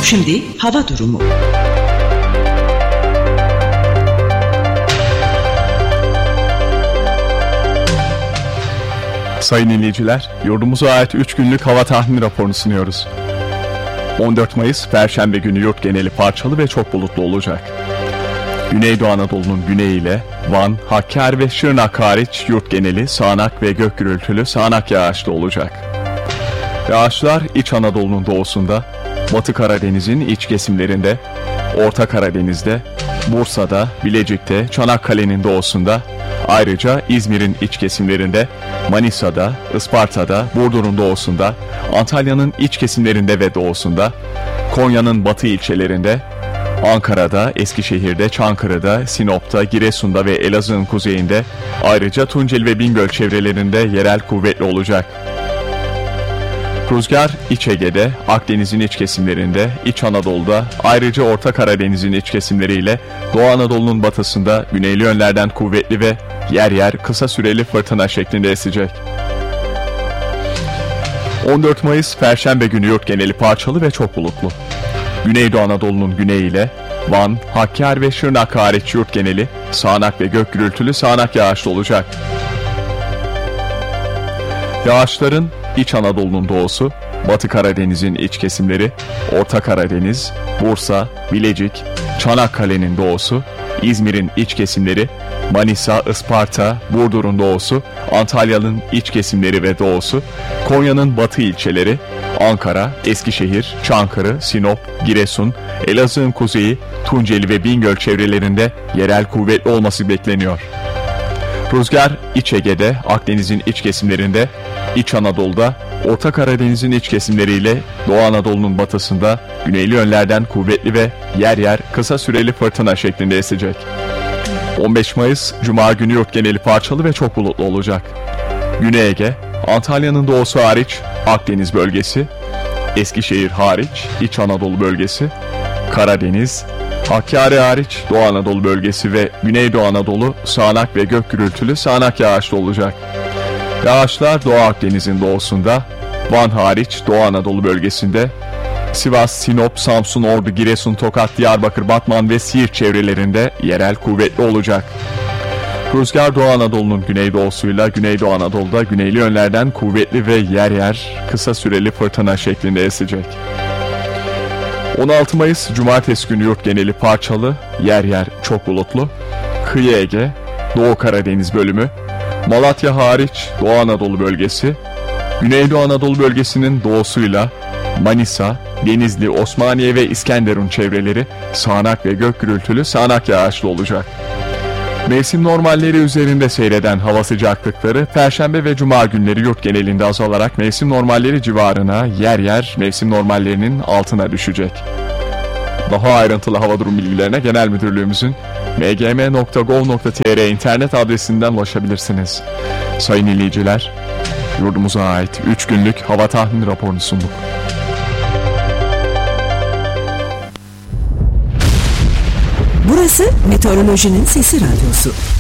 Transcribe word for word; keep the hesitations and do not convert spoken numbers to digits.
Şimdi hava durumu. Sayın dinleyiciler, yurdumuza ait üç günlük hava tahmini raporunu sunuyoruz. on dört Mayıs Perşembe günü yurt geneli parçalı ve çok bulutlu olacak. Güneydoğu Anadolu'nun güneyiyle Van, Hakkari ve Şırnak hariç yurt geneli sağanak ve gök gürültülü sağanak yağışlı olacak. Yağışlar İç Anadolu'nun doğusunda, Batı Karadeniz'in iç kesimlerinde, Orta Karadeniz'de, Bursa'da, Bilecik'te, Çanakkale'nin doğusunda, ayrıca İzmir'in iç kesimlerinde, Manisa'da, Isparta'da, Burdur'un doğusunda, Antalya'nın iç kesimlerinde ve doğusunda, Konya'nın batı ilçelerinde, Ankara'da, Eskişehir'de, Çankırı'da, Sinop'ta, Giresun'da ve Elazığ'ın kuzeyinde, ayrıca Tunceli ve Bingöl çevrelerinde yerel kuvvetli olacak. Rüzgar İç Ege'de, Akdeniz'in iç kesimlerinde, İç Anadolu'da, ayrıca Orta Karadeniz'in iç kesimleriyle Doğu Anadolu'nun batısında güneyli yönlerden kuvvetli ve yer yer kısa süreli fırtına şeklinde esecek. on dört Mayıs Perşembe günü yurt geneli parçalı ve çok bulutlu. Güneydoğu Anadolu'nun güneyiyle Van, Hakkari ve Şırnak hariç yurt geneli sağanak ve gök gürültülü sağanak yağışlı olacak. Yağışların İç Anadolu'nun doğusu, Batı Karadeniz'in iç kesimleri, Orta Karadeniz, Bursa, Bilecik, Çanakkale'nin doğusu, İzmir'in iç kesimleri, Manisa, Isparta, Burdur'un doğusu, Antalya'nın iç kesimleri ve doğusu, Konya'nın batı ilçeleri, Ankara, Eskişehir, Çankırı, Sinop, Giresun, Elazığ'ın kuzeyi, Tunceli ve Bingöl çevrelerinde yerel kuvvetli olması bekleniyor. Rüzgar İç Ege'de, Akdeniz'in iç kesimlerinde, İç Anadolu'da, Orta Karadeniz'in iç kesimleriyle Doğu Anadolu'nun batısında güneyli yönlerden kuvvetli ve yer yer kısa süreli fırtına şeklinde esecek. on beş Mayıs Cuma günü yurt geneli parçalı ve çok bulutlu olacak. Güney Ege, Antalya'nın doğusu hariç Akdeniz bölgesi, Eskişehir hariç İç Anadolu bölgesi, Karadeniz, Hakkari hariç Doğu Anadolu bölgesi ve Güneydoğu Anadolu sağanak ve gök gürültülü sağanak yağışlı olacak. Yağışlar Doğu Akdeniz'in doğusunda, Van hariç Doğu Anadolu bölgesinde, Sivas, Sinop, Samsun, Ordu, Giresun, Tokat, Diyarbakır, Batman ve Siirt çevrelerinde yerel kuvvetli olacak. Rüzgar Doğu Anadolu'nun güneydoğusuyla Güneydoğu Anadolu'da güneyli yönlerden kuvvetli ve yer yer kısa süreli fırtına şeklinde esecek. on altı Mayıs Cumartesi günü yurt geneli parçalı, yer yer çok bulutlu. Kıyı Ege, Doğu Karadeniz bölümü, Malatya hariç Doğu Anadolu bölgesi, Güneydoğu Anadolu bölgesinin doğusuyla Manisa, Denizli, Osmaniye ve İskenderun çevreleri sağanak ve gök gürültülü sağanak yağışlı olacak. Mevsim normalleri üzerinde seyreden hava sıcaklıkları Perşembe ve Cuma günleri yurt genelinde azalarak mevsim normalleri civarına, yer yer mevsim normallerinin altına düşecek. Daha ayrıntılı hava durum bilgilerine Genel Müdürlüğümüzün m g m nokta gov nokta t r internet adresinden ulaşabilirsiniz. Sayın dinleyiciler, yurdumuza ait üç günlük hava tahmini raporunu sunduk. Burası Meteorolojinin Sesi Radyosu.